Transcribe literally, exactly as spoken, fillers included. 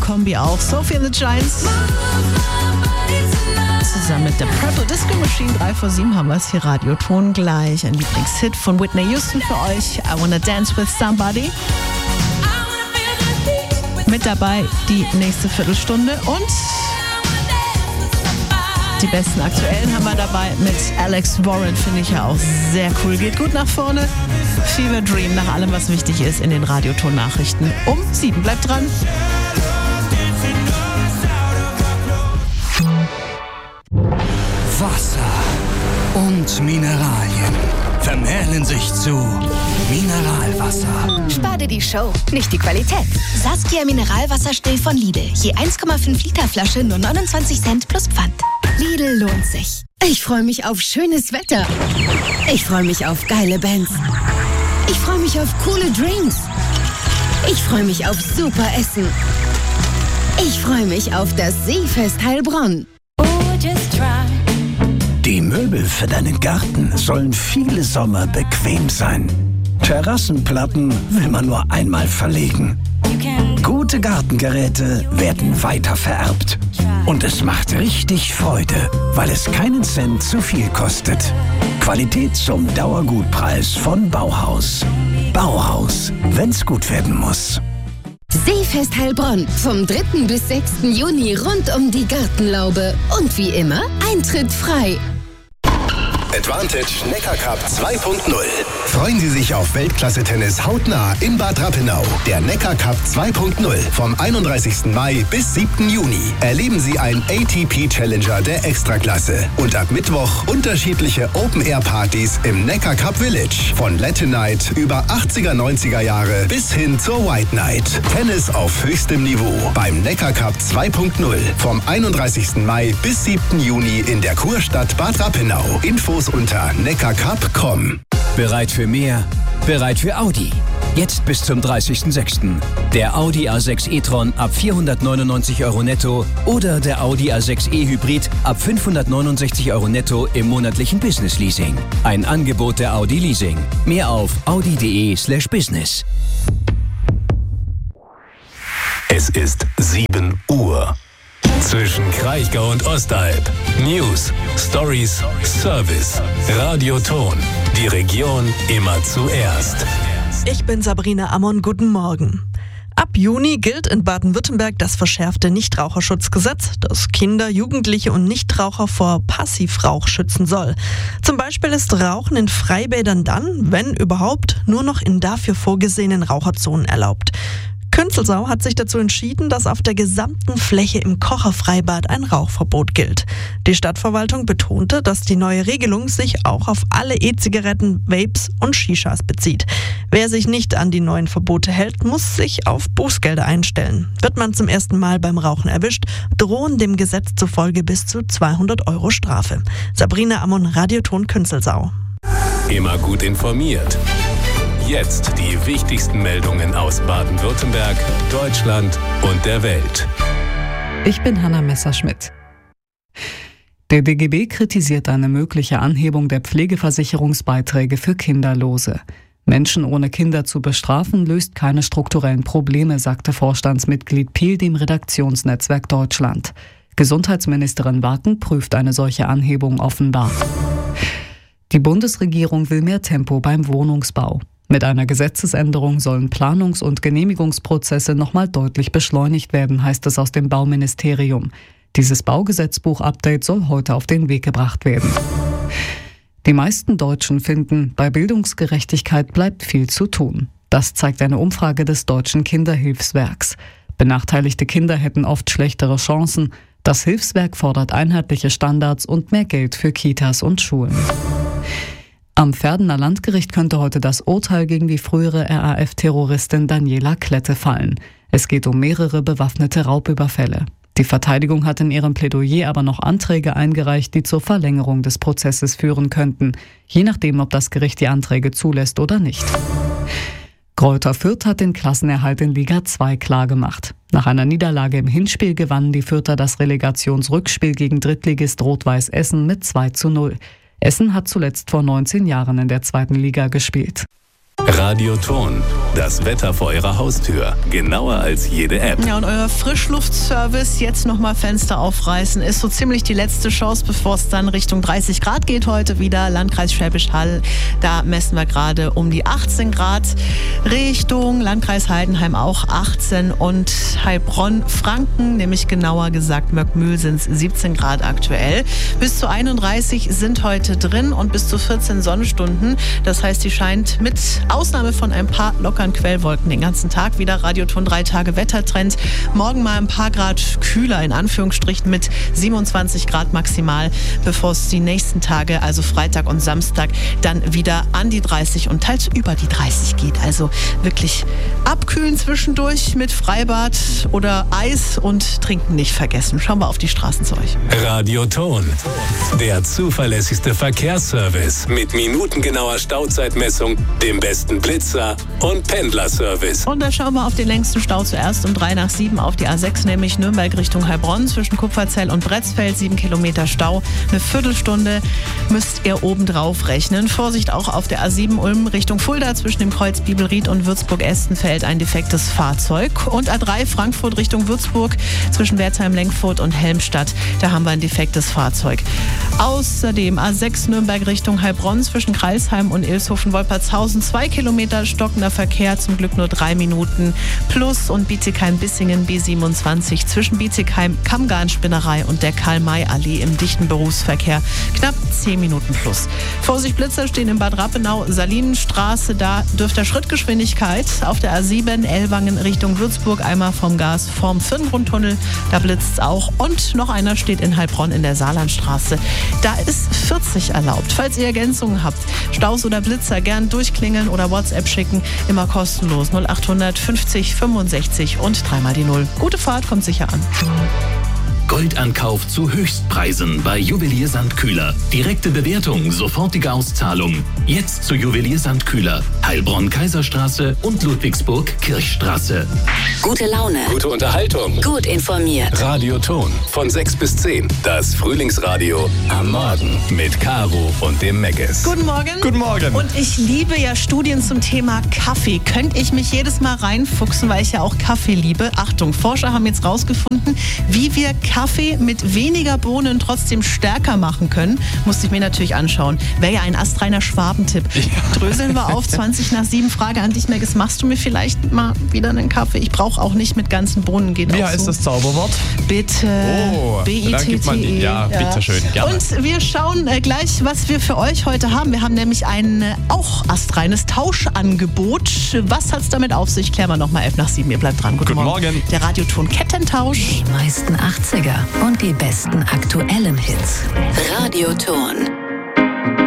Kombi auf. Sophie and the Giants. Zusammen mit der Purple Disco Machine. drei vor sieben haben wir es hier Radioton gleich. Ein Lieblingshit von Whitney Houston für euch. I Wanna Dance With Somebody. Mit dabei die nächste Viertelstunde und die besten Aktuellen haben wir dabei mit Alex Warren, finde ich ja auch sehr cool. Geht gut nach vorne. Fever Dream nach allem, was wichtig ist in den Radioton-Nachrichten. Um sieben, bleibt dran. Wasser und Mineralien vermählen sich zu Mineralwasser. Spar dir die Show, nicht die Qualität. Saskia Mineralwasser still von Lidl. Je eins Komma fünf Liter Flasche, nur neunundzwanzig Cent plus Pfand. Lidl lohnt sich. Ich freue mich auf schönes Wetter. Ich freue mich auf geile Bands. Ich freue mich auf coole Drinks. Ich freue mich auf super Essen. Ich freue mich auf das Seefest Heilbronn. Oh, just try. Die Möbel für deinen Garten sollen viele Sommer bequem sein. Terrassenplatten will man nur einmal verlegen. Gute Gartengeräte werden weiter vererbt. Und es macht richtig Freude, weil es keinen Cent zu viel kostet. Qualität zum Dauergutpreis von Bauhaus. Bauhaus, wenn's gut werden muss. Seefest Heilbronn. Vom dritten bis sechsten Juni rund um die Gartenlaube. Und wie immer, Eintritt frei. Advantage Neckar Cup zwei Punkt null. Freuen Sie sich auf Weltklasse-Tennis hautnah in Bad Rappenau. Der Neckar Cup zwei Punkt null vom einunddreißigsten Mai bis siebten Juni. Erleben Sie ein A T P-Challenger der Extraklasse. Und ab Mittwoch unterschiedliche Open-Air-Partys im Neckar Cup Village. Von Latin Night über achtziger, neunziger Jahre bis hin zur White Night. Tennis auf höchstem Niveau beim Neckar Cup zwei Punkt null vom einunddreißigsten Mai bis siebten Juni in der Kurstadt Bad Rappenau. Infos unter neckarcup punkt com. Bereit für mehr? Bereit für Audi. Jetzt bis zum dreißigsten sechsten Der Audi A sechs e-tron ab vierhundertneunundneunzig Euro netto oder der Audi A sechs e Hybrid ab fünfhundertneunundsechzig Euro netto im monatlichen Business Leasing. Ein Angebot der Audi Leasing. Mehr auf audi punkt de slash business. Es ist sieben Uhr. Zwischen Kraichgau und Ostalb. News, Stories, Service. Radioton. Die Region immer zuerst. Ich bin Sabrina Ammon, guten Morgen. Ab Juni gilt in Baden-Württemberg das verschärfte Nichtraucherschutzgesetz, das Kinder, Jugendliche und Nichtraucher vor Passivrauch schützen soll. Zum Beispiel ist Rauchen in Freibädern dann, wenn überhaupt, nur noch in dafür vorgesehenen Raucherzonen erlaubt. Künzelsau hat sich dazu entschieden, dass auf der gesamten Fläche im Kocherfreibad ein Rauchverbot gilt. Die Stadtverwaltung betonte, dass die neue Regelung sich auch auf alle E-Zigaretten, Vapes und Shishas bezieht. Wer sich nicht an die neuen Verbote hält, muss sich auf Bußgelder einstellen. Wird man zum ersten Mal beim Rauchen erwischt, drohen dem Gesetz zufolge bis zu zweihundert Euro Strafe. Sabrina Ammon, Radioton Künzelsau. Immer gut informiert. Jetzt die wichtigsten Meldungen aus Baden-Württemberg, Deutschland und der Welt. Ich bin Hanna Messerschmidt. Der D G B kritisiert eine mögliche Anhebung der Pflegeversicherungsbeiträge für Kinderlose. Menschen ohne Kinder zu bestrafen, löst keine strukturellen Probleme, sagte Vorstandsmitglied Piel dem Redaktionsnetzwerk Deutschland. Gesundheitsministerin Waken prüft eine solche Anhebung offenbar. Die Bundesregierung will mehr Tempo beim Wohnungsbau. Mit einer Gesetzesänderung sollen Planungs- und Genehmigungsprozesse nochmal deutlich beschleunigt werden, heißt es aus dem Bauministerium. Dieses Baugesetzbuch-Update soll heute auf den Weg gebracht werden. Die meisten Deutschen finden, bei Bildungsgerechtigkeit bleibt viel zu tun. Das zeigt eine Umfrage des Deutschen Kinderhilfswerks. Benachteiligte Kinder hätten oft schlechtere Chancen. Das Hilfswerk fordert einheitliche Standards und mehr Geld für Kitas und Schulen. Am Verdener Landgericht könnte heute das Urteil gegen die frühere R A F-Terroristin Daniela Klette fallen. Es geht um mehrere bewaffnete Raubüberfälle. Die Verteidigung hat in ihrem Plädoyer aber noch Anträge eingereicht, die zur Verlängerung des Prozesses führen könnten, je nachdem, ob das Gericht die Anträge zulässt oder nicht. Greuther Fürth hat den Klassenerhalt in Liga zwei klargemacht. Nach einer Niederlage im Hinspiel gewannen die Fürther das Relegationsrückspiel gegen Drittligist Rot-Weiß Essen mit zwei zu null. Essen hat zuletzt vor neunzehn Jahren in der zweiten Liga gespielt. Radioton, das Wetter vor Ihrer Haustür. Genauer als jede App. Ja, und euer Frischluftservice, jetzt nochmal Fenster aufreißen, ist so ziemlich die letzte Chance, bevor es dann Richtung dreißig Grad geht heute wieder. Landkreis Schwäbisch Hall, da messen wir gerade um die achtzehn Grad. Richtung Landkreis Heidenheim auch achtzehn und Heilbronn, Franken, nämlich genauer gesagt Möckmühl, sind es siebzehn Grad aktuell. Bis zu einunddreißig sind heute drin und bis zu vierzehn Sonnenstunden. Das heißt, die scheint mit Ausnahme von ein paar lockeren Quellwolken den ganzen Tag wieder. Radioton drei Tage Wettertrend. Morgen mal ein paar Grad kühler in Anführungsstrichen mit siebenundzwanzig Grad maximal, bevor es die nächsten Tage, also Freitag und Samstag, dann wieder an die dreißig und teils über die dreißig geht. Also wirklich abkühlen zwischendurch mit Freibad oder Eis und trinken nicht vergessen. Schauen wir auf die Straßen zu euch. Radioton, der zuverlässigste Verkehrsservice mit minutengenauer Stauzeitmessung, dem besten Blitzer und Pendlerservice. Und da schauen wir auf den längsten Stau zuerst um drei nach sieben auf die A sechs, nämlich Nürnberg Richtung Heilbronn zwischen Kupferzell und Bretzfeld. Sieben Kilometer Stau, eine Viertelstunde müsst ihr obendrauf rechnen. Vorsicht auch auf der A sieben Ulm Richtung Fulda zwischen dem Kreuz Bibelried und Würzburg-Estenfeld ein defektes Fahrzeug. Und A drei Frankfurt Richtung Würzburg zwischen Wertheim-Lenkfurt und Helmstadt, da haben wir ein defektes Fahrzeug. Außerdem A sechs Nürnberg Richtung Heilbronn zwischen Kreilsheim und Ilshofen-Wolpertshausen. Zwei Kilometer stockender Verkehr, zum Glück nur drei Minuten. Plus und Bietigheim-Bissingen B siebenundzwanzig zwischen Bietigheim-Kammgarn-Spinnerei und der Karl-May-Allee im dichten Berufsverkehr. Knapp zehn Minuten plus. Vorsicht, Blitzer stehen in Bad Rappenau, Salinenstraße, da dürfte Schrittgeschwindigkeit. Auf der A sieben Ellwangen Richtung Würzburg, einmal vom Gas vorm Firngrundtunnel, da blitzt es auch. Und noch einer steht in Heilbronn in der Saarlandstraße. Da ist vierzig erlaubt. Falls ihr Ergänzungen habt, Staus oder Blitzer, gern durchklingeln oder WhatsApp schicken. Immer kostenlos. null achthundert fünfzig fünfundsechzig und dreimal die Null. Gute Fahrt, kommt sicher an. Goldankauf zu Höchstpreisen bei Juwelier Sandkühler. Direkte Bewertung, sofortige Auszahlung. Jetzt zu Juwelier Sandkühler. Heilbronn-Kaiserstraße und Ludwigsburg-Kirchstraße. Gute Laune. Gute Unterhaltung. Gut informiert. Radioton von sechs bis zehn. Das Frühlingsradio am Morgen mit Caro und dem Meckes. Guten Morgen. Guten Morgen. Und ich liebe ja Studien zum Thema Kaffee. Könnte ich mich jedes Mal reinfuchsen, weil ich ja auch Kaffee liebe. Achtung, Forscher haben jetzt rausgefunden, wie wir Kaffee mit weniger Bohnen trotzdem stärker machen können. Musste ich mir natürlich anschauen. Wäre ja ein astreiner Schwabentipp. Ja. Dröseln wir auf, zwanzig nach sieben. Frage an dich, Meckes. Machst du mir vielleicht mal wieder einen Kaffee? Ich brauche auch nicht mit ganzen Bohnen. Geht Wie auch heißt so. das Zauberwort? Bitte. Oh, B I T T E. dann gibt man die. Ja, ja, bitteschön. Gerne. Und wir schauen äh, gleich, was wir für euch heute haben. Wir haben nämlich ein äh, auch astreines Tauschangebot. Was hat es damit auf sich? Klären wir nochmal elf nach sieben. Ihr bleibt dran. Guten, Guten Morgen. Morgen. Der Radioton Kettentausch. Die meisten achtziger und die besten aktuellen Hits. Radioton.